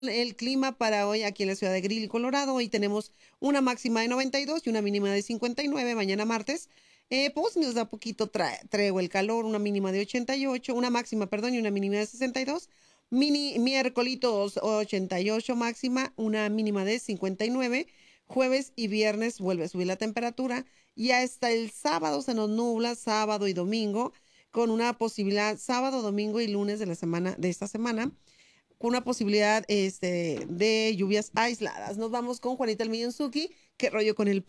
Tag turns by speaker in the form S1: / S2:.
S1: el clima para hoy aquí en la ciudad de Greeley, Colorado. Hoy tenemos una máxima de 92 y una mínima de 59. Mañana martes, pues nos da poquito tregua el calor, una mínima de 88, una máxima, perdón, y una mínima de 62. Miércolitos 88 máxima, una mínima de 59. Jueves y viernes vuelve a subir la temperatura y hasta el sábado se nos nubla, sábado y domingo, con una posibilidad sábado, domingo y lunes de la semana, de esta semana, con una posibilidad de lluvias aisladas. Nos vamos con Juanita el Millonzuki. ¿Qué rollo con el